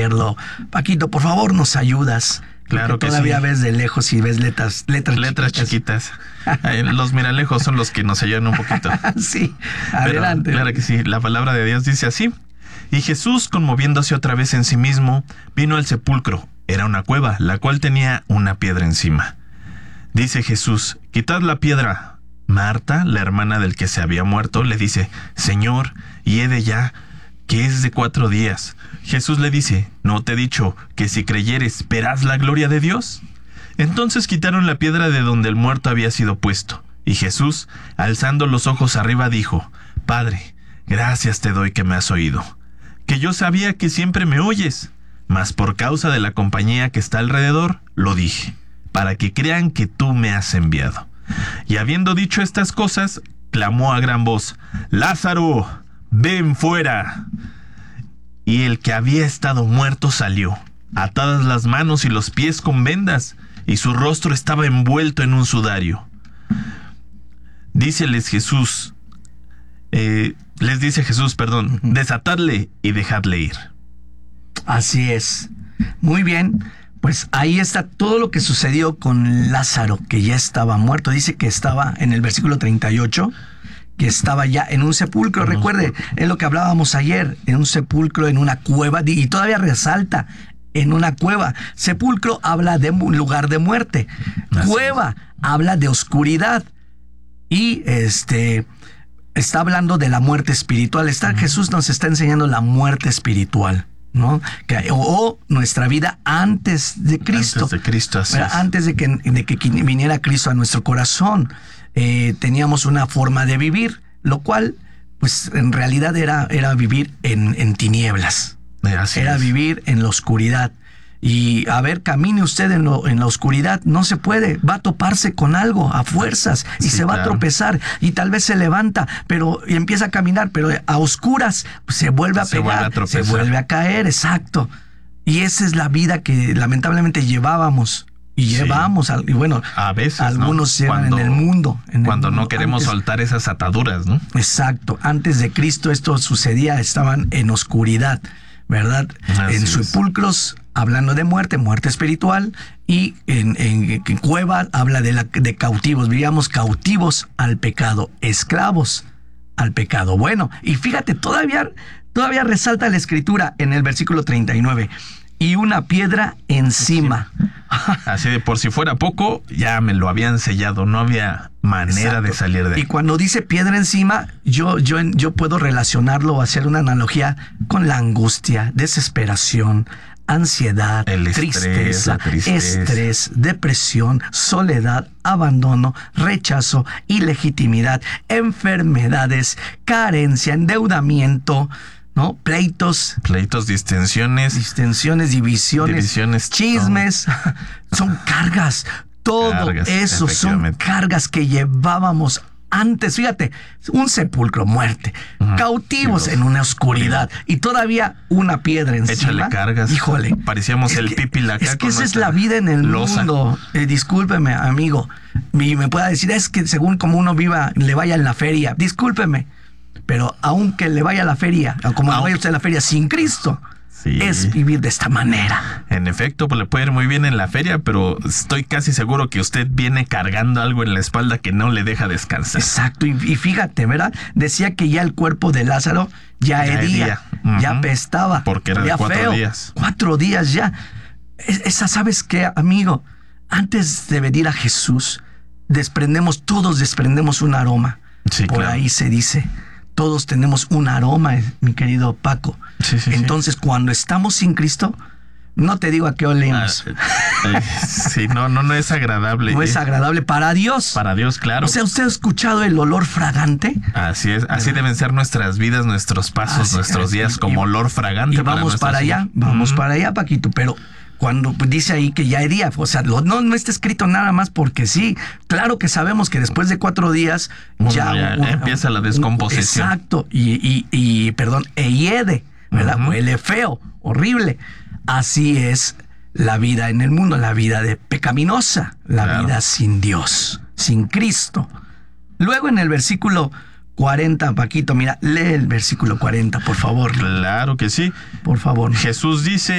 verlo. Paquito, por favor, nos ayudas. Claro que todavía sí. ves de lejos y ves letras chiquitas. Los miralejos son los que nos ayudan un poquito. Sí, adelante. Pero, claro que sí. La palabra de Dios dice así: y Jesús, conmoviéndose otra vez en sí mismo, vino al sepulcro. Era una cueva, la cual tenía una piedra encima. Dice Jesús: quitad la piedra. Marta, la hermana del que se había muerto, le dice: Señor, hiede ya, que es de 4 días. Jesús le dice: ¿no te he dicho que si creyeres verás la gloria de Dios? Entonces quitaron la piedra de donde el muerto había sido puesto. Y Jesús, alzando los ojos arriba, dijo: Padre, gracias te doy que me has oído, que yo sabía que siempre me oyes, mas por causa de la compañía que está alrededor, lo dije, para que crean que tú me has enviado. Y habiendo dicho estas cosas, clamó a gran voz: Lázaro, ven fuera. Y el que había estado muerto salió, atadas las manos y los pies con vendas, y su rostro estaba envuelto en un sudario. Les dice Jesús, desatadle y dejadle ir. Así es. Muy bien. Pues ahí está todo lo que sucedió con Lázaro, que ya estaba muerto. Dice que estaba en el versículo 38, que estaba ya en un sepulcro. Recuerde, es lo que hablábamos ayer, en un sepulcro, en una cueva, y todavía resalta, en una cueva. Sepulcro habla de un lugar de muerte. Cueva habla de oscuridad. Y está hablando de la muerte espiritual. Jesús nos está enseñando la muerte espiritual, ¿no? O nuestra vida antes de Cristo. Antes de Cristo, así es. Antes de que viniera Cristo a nuestro corazón, teníamos una forma de vivir, lo cual, pues, en realidad era vivir en tinieblas. Era vivir en la oscuridad. Y a ver, camine usted en la oscuridad, no se puede, va a toparse con algo a fuerzas y se va a tropezar y tal vez se levanta, y empieza a caminar, pero a oscuras pues, se vuelve a pegar, se vuelve a caer, exacto. Y esa es la vida que lamentablemente llevábamos y llevamos, y bueno, a veces, algunos llevan en el mundo. Cuando no queremos soltar esas ataduras, ¿no? Exacto, antes de Cristo esto sucedía, estaban en oscuridad, ¿verdad? En sepulcros, hablando de muerte espiritual, y en cueva habla de cautivos. Vivíamos cautivos al pecado, esclavos al pecado. Bueno, y fíjate, todavía resalta la escritura en el versículo 39. Y una piedra encima. Así de por si fuera poco, ya me lo habían sellado, no había manera de salir de ahí. Y cuando dice piedra encima, yo puedo relacionarlo o hacer una analogía con la angustia, desesperación, ansiedad, tristeza, estrés, depresión, soledad, abandono, rechazo, ilegitimidad, enfermedades, carencia, endeudamiento, ¿no? Pleitos, distensiones, divisiones, chismes, son cargas. Todo eso son cargas que llevábamos antes. Fíjate, un sepulcro, muerte, cautivos en una oscuridad y todavía una piedra encima. Échale cargas. Híjole. Parecíamos el Pipi Laca. Es que esa es la vida en el mundo. Discúlpeme, amigo. Y me pueda decir, es que según como uno viva, le vaya en la feria. Discúlpeme. Pero aunque le vaya a la feria, o como le vaya usted a la feria sin Cristo, es vivir de esta manera. En efecto, pues le puede ir muy bien en la feria, pero estoy casi seguro que usted viene cargando algo en la espalda que no le deja descansar. Exacto, y fíjate, ¿verdad? Decía que ya el cuerpo de Lázaro ya hedía, ya apestaba. Porque era de 4 días. 4 días ya. ¿Sabes qué, amigo? Antes de venir a Jesús, todos desprendemos un aroma. Sí, Por ahí se dice. Todos tenemos un aroma, mi querido Paco. Entonces, cuando estamos sin Cristo, no te digo a qué olemos. No es agradable. No es agradable para Dios. Para Dios, claro. O sea, ¿usted ha escuchado el olor fragante? Así es. Así deben ser nuestras vidas, nuestros pasos, nuestros días, como olor fragante. Y vamos para allá, Paquito, pero cuando dice ahí que ya hedía, o sea, no está escrito nada más porque sí. Claro que sabemos que después de 4 días ya empieza la descomposición. Exacto, y hiede, ¿verdad? Huele feo, horrible. Así es la vida en el mundo, la vida pecaminosa, la vida sin Dios, sin Cristo. Luego en el versículo 40, Paquito, mira, lee el versículo 40, por favor. Claro que sí. Por favor. Jesús dice: